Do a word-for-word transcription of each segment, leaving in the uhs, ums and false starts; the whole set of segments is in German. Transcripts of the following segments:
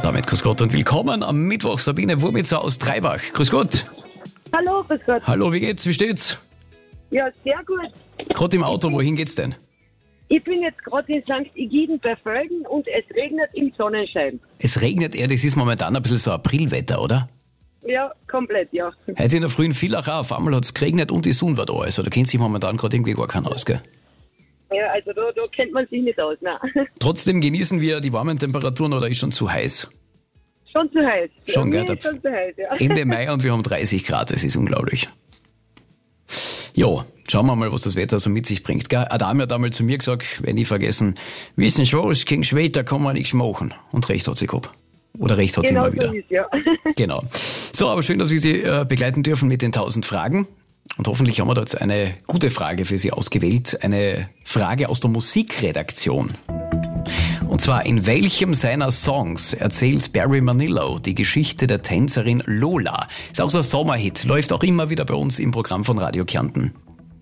Und damit grüß Gott und willkommen am Mittwoch, Sabine Wurmitzer aus Treibach. Grüß Gott. Hallo, grüß Gott. Hallo, wie geht's? Wie steht's? Ja, sehr gut. Gerade im Auto, wohin geht's denn? Ich bin jetzt gerade in Sankt Egiden bei Völgen und es regnet im Sonnenschein. Es regnet eher, das ist momentan ein bisschen so Aprilwetter, oder? Ja, komplett, ja. Heute in der frühen Villach auch, auf einmal hat es geregnet und die Sonne war da. Also da kennt sich momentan gerade irgendwie gar keiner aus, gell? Ja, also da, da kennt man sich nicht aus, nein. Trotzdem genießen wir die warmen Temperaturen oder ist schon zu heiß? Schon zu heiß. Schon, ja, gell? ist schon zu heiß, ja. Ende Mai und wir haben dreißig Grad, das ist unglaublich. Jo, schauen wir mal, was das Wetter so mit sich bringt. Gell? Eine Dame hat einmal zu mir gesagt, wenn ich vergessen, wissen Sie was, gegen Wetter kann man nichts machen. Und recht hat sie gehabt. Oder recht hat Genau sie immer so wieder. ist, ja. Genau. So, aber schön, dass wir Sie äh, begleiten dürfen mit den tausend Fragen. Und hoffentlich haben wir da jetzt eine gute Frage für Sie ausgewählt. Eine Frage aus der Musikredaktion. Und zwar, in welchem seiner Songs erzählt Barry Manilow die Geschichte der Tänzerin Lola? Ist auch so ein Sommerhit, läuft auch immer wieder bei uns im Programm von Radio Kärnten.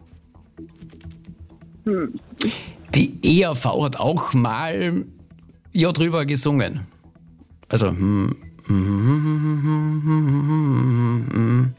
Hm. Die E R V hat auch mal ja drüber gesungen. Also, hm, hm, hm, hm, hm, hm, hm.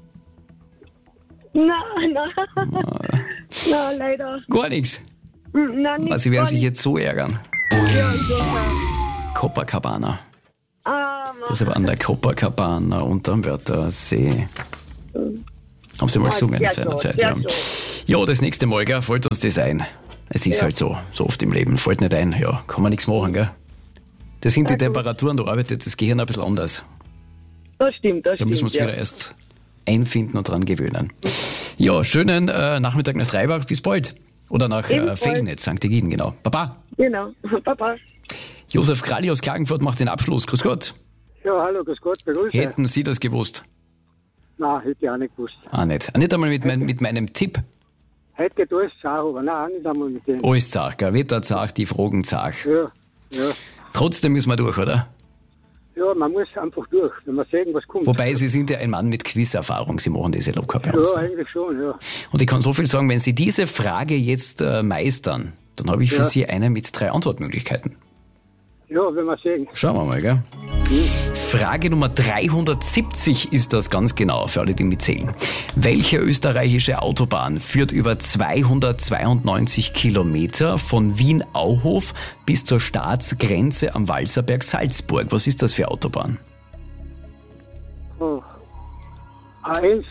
Nein, nein. Nein, leider. Gar nichts. Hm, Nein, nicht. Also, sie werden gar sich nicht. jetzt so ärgern. Ja, ich auch. Copacabana. Ah, Das war an der Copacabana und am Wörthersee. Haben Sie mal gesungen sehr seinerzeit? schade, Ja. sehr Ja, das nächste Mal, gell, fällt uns das ein. Es ist Ja. halt so, so oft im Leben, fällt nicht ein, ja, kann man nichts machen, gell. Das sind die Also- Temperaturen, da arbeitet das Gehirn ein bisschen anders. Das stimmt, das Da stimmt. müssen wir uns ja. wieder erst einfinden und dran gewöhnen. Ja, schönen äh, Nachmittag nach Treibach, bis bald. Oder nach äh, Ebenfalls. Fellnitz, Sankt Egiden, genau. Baba. Genau, Papa. Josef Kralli aus Klagenfurt macht den Abschluss. Grüß Gott. Ja, hallo, grüß Gott, begrüße. Hätten Sie das gewusst? Nein, hätte ich auch nicht gewusst. Ah, nicht. Ah, nicht einmal mit, mein, mit meinem Tipp. Heute geht alles zart, aber nein, auch nicht einmal mit dem. Alles zach, gell? Wetter zach, die Fragen zach. Ja, ja. Trotzdem müssen wir durch, oder? Ja, man muss einfach durch, wenn man sehen, was kommt. Wobei, Sie sind ja ein Mann mit Quizerfahrung. Sie machen das ja locker bei uns. Ja, eigentlich schon, ja. Und ich kann so viel sagen, wenn Sie diese Frage jetzt äh, meistern, dann habe ich für Ja. Sie eine mit drei Antwortmöglichkeiten. Ja, wenn man sehen. Schauen wir mal, gell? Frage Nummer dreihundertsiebzig ist das ganz genau, für alle, die mitzählen. Welche österreichische Autobahn führt über zweihundertzweiundneunzig Kilometer von Wien-Auhof bis zur Staatsgrenze am Walserberg Salzburg? Was ist das für eine Autobahn? Oh. A eins,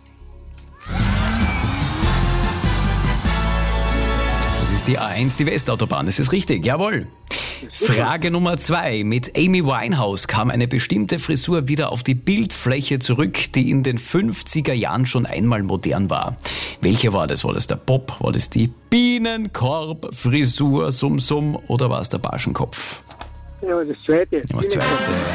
Das ist die A eins, die Westautobahn. Das ist richtig, jawohl. Frage Nummer zwei. Mit Amy Winehouse kam eine bestimmte Frisur wieder auf die Bildfläche zurück, die in den fünfziger Jahren schon einmal modern war. Welche war das? War das der Bob? War das die Bienenkorb-Frisur, Sum Sum oder war es der Barschenkopf? ja, das zweite. Ja, das zweite.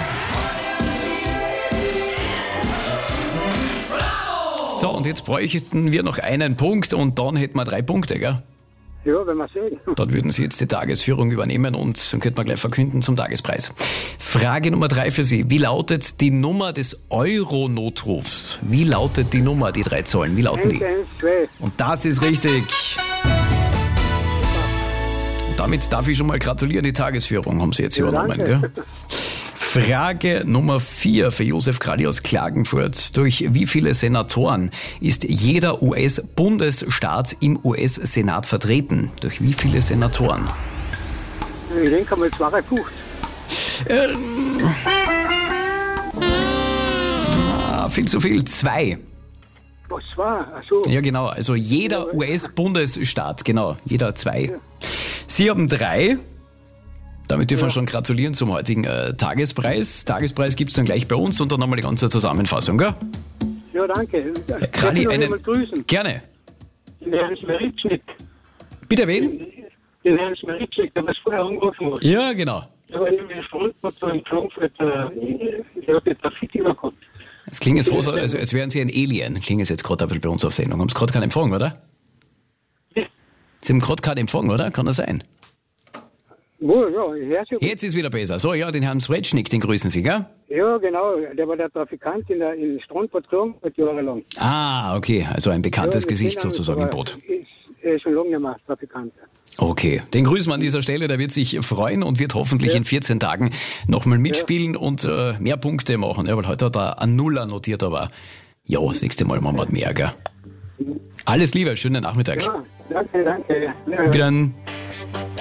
So, und jetzt bräuchten wir noch einen Punkt und dann hätten wir drei Punkte, gell? Ja, wenn man sehen. Dort würden Sie jetzt die Tagesführung übernehmen und dann könnte man gleich verkünden zum Tagespreis. Frage Nummer drei für Sie. Wie lautet die Nummer des Euro-Notrufs? Wie lautet die Nummer, die drei Zahlen? Wie lauten eins, die? eins, zwei. Und das ist richtig. Und damit darf ich schon mal gratulieren, die Tagesführung haben Sie jetzt Ja, übernommen, danke. gell? Frage Nummer vier für Josef Kralli aus Klagenfurt. Durch wie viele Senatoren ist jeder U S-Bundesstaat im U S-Senat vertreten? Durch wie viele Senatoren? Ich denke mal zweiundfünfzig. Ah, viel zu viel. Zwei. Was war? Ach so. Ja, genau. Also jeder U S-Bundesstaat, genau. Jeder zwei. Sie haben drei. Damit dürfen wir schon gratulieren zum heutigen äh, Tagespreis. Tagespreis gibt es dann gleich bei uns und dann nochmal die ganze Zusammenfassung, gell? Ja, danke. Herr Kralli, Darf ich noch einen... jemand grüßen? Gerne. Den Herrn Smeritschnik. Bitte wen? Den Herrn Smeritschnik, der was vorher angerufen hat. Ja, genau. Der war nämlich in Frankfurt, so in Frankfurt, äh, der hat jetzt ein Finger gehabt. Es klingt jetzt fast, als, als wären Sie ein Alien. Klingt es jetzt gerade ein bisschen bei uns auf Sendung. Haben Sie gerade keinen Empfang, oder? Ja. Sie haben gerade keinen Empfang, oder? Kann das sein? Wo, ja, ich höre schon. Jetzt ist wieder besser. So, ja, den Herrn Sretschnik, den grüßen Sie, gell? Ja, genau. Der war der Trafikant in, der, in Strandbad Klagenfurt jahrelang. Ah, okay. Also ein bekanntes Ja, wir Gesicht kennen uns, sozusagen im aber Boot. Ist, äh, schon lange nicht mehr so bekannt. Okay, den grüßen wir an dieser Stelle, der wird sich freuen und wird hoffentlich Ja. in vierzehn Tagen nochmal mitspielen ja. und äh, mehr Punkte machen. Ja, weil heute hat er ein Nuller notiert, aber ja, das nächste Mal machen wir mehr, gell? Alles Liebe, schönen Nachmittag. Ja, danke, danke. Ja. Wieder ein